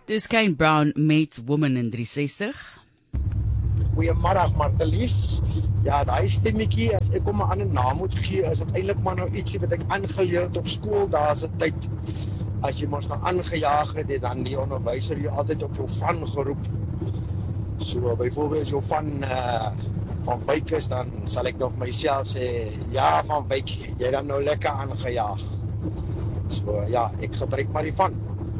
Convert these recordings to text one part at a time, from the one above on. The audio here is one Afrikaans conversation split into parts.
Dis Kane Brown met Woman in 360. Goeiemiddag Martelies. Ja, daai stemmetjie, as ek hom 'n ander naam moet gee, is dit eintlik maar nou ietsie wat ek aangeleer het op skool. Daar's 'n tyd as jy mos nou aangejaag het, dan die onderwyser jy altyd op jou van geroep. So byvoorbeeld as jou van Wyk is, dan sal ek nog myself sê, ja van Wyk, jy dan nou lekker aangejaag. So ja, ek gebruik maar die van.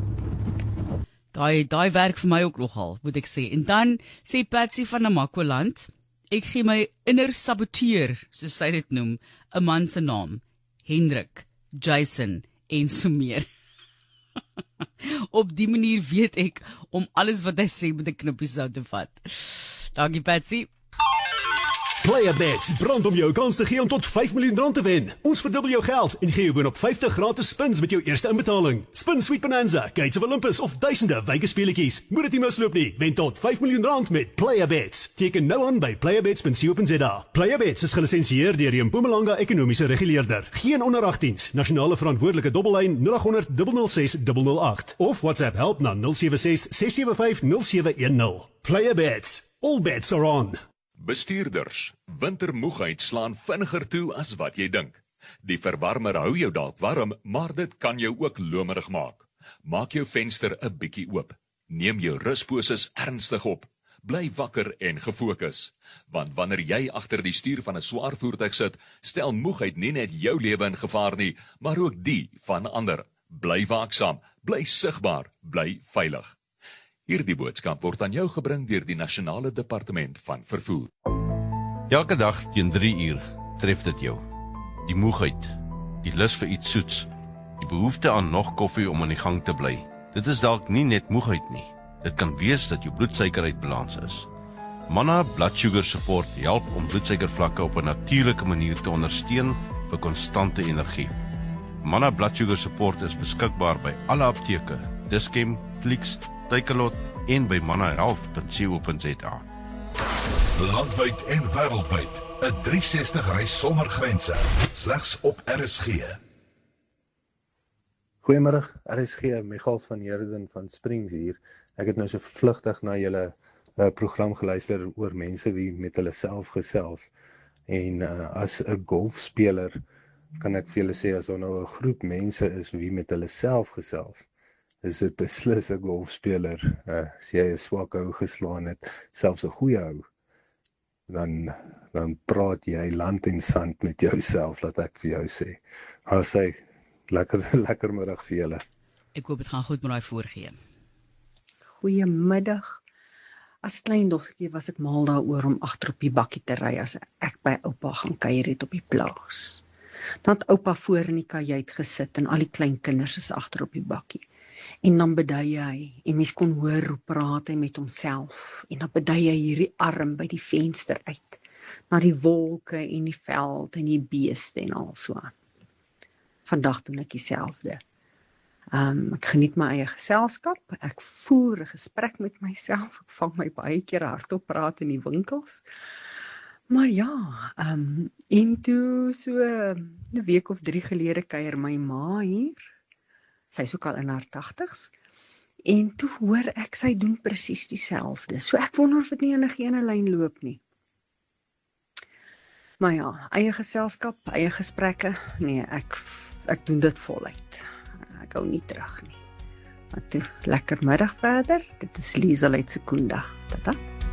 Daai werk vir my ook nogal, moet ek sê. En dan sê Patsy van Namakwaland, ek gee my inner saboteur, soos sy dit noem, 'n man se naam, Hendrik, Jason en so meer. Op die manier weet ek om alles wat hy sê met 'n knippie sout te vat. Dankie Patsy. PlayerBets brand om jou kans te gee om tot R5 miljoen te wen. Ons verdubbel jou geld en gee jou boonop 50 gratis spins met jou eerste inbetaling. Spin Sweet Bonanza, Gates of Olympus of duisende Vegas speletjies. Moet dit nie misloop nie. Wen tot R5 miljoen met PlayerBets. Teken nou aan by playerbets.co.za. PlayerBets is gelisensieer deur die Mpumalanga Ekonomiese Reguleerder. Geen onder 18s. Nasionale verantwoordelike dobbellyn 0800 006 008 of WhatsApp help na 076 675 0710. PlayerBets. All bets are on. Bestuurders, wintermoegheid slaan vinniger toe as wat jy dink. Die verwarmer hou jou dalk warm, maar dit kan jou ook lomerig maak. Maak jou venster 'n bietjie oop. Neem jou rusposes ernstig op. Bly wakker en gefokus. Want wanneer jy agter die stuur van 'n swaar voertuig sit, stel moegheid nie net jou lewe in gevaar nie, maar ook die van ander. Bly waaksaam, bly sigbaar, bly veilig. Hierdie boodskap word aan jou gebring deur die Nasionale Departement van Vervoer. Elke dag teen 3 uur tref dit jou. Die moegheid, die lus vir iets soets, die behoefte aan nog koffie om aan die gang te bly. Dit is dalk nie net moegheid nie. Dit kan wees dat jou bloedsuiker uit balans is. Manna Blood Sugar Support help om bloedsuikervlakke op 'n natuurlike manier te ondersteun vir konstante energie. Manna Blood Sugar Support is beskikbaar by alle apteke, Dischem, Clicks, Takealot en by mannahealth.co.za. Landwyd en wêreldwyd, 'n 360 reis sonder grense, slegs op RSG. Goeiemôre, RSG, Michael van Heerden van Springs hier. Ek het nou so vlugtig na julle program geluister oor mense wie met hulle self gesels. En as 'n golfspeler kan ek vir julle sê, as daar nou 'n groep mense is wie met hulle self gesels, is dit beslis 'n golfspeler. As jy 'n swak hou geslaan het, selfs 'n goeie hou, dan praat jy land en sand met jouself, laat ek vir jou sê. As hy lekker middag vir julle. Ek hoop dit gaan goed met daai voorgee. Goeiemiddag. As klein dogtertjie was ek mal daaroor om agter op die bakkie te ry as ek by oupa gaan kuier het op die plaas. Dan het oupa voor in die kajuit gesit en al die klein kinders is agter op die bakkie. En dan bedui hy, en mens kon hoor hoe praat hy met homself, en dan bedui hy hierdie arm by die venster uit, na die wolke en die veld en die beeste en al so aan. Vandag doen ek dieselfde. Ek geniet my eie geselskap, ek voer 'n gesprek met myself, ek vang my baie keer hardop praat in die winkels. Maar ja, en toe so 'n week of 3 gelede kuier my ma hier. Sy is ook al in haar 80's. En toe hoor ek, sy doen presies dieselfde. So ek wonder of dit nie in 'n gene lyn loop nie. Maar ja, eie geselskap, eie gesprekke, nee, ek doen dit voluit. Ek hou nie terug nie. Maar toe, lekker middag verder. Dit is Liesel uit Sekunda. Tata.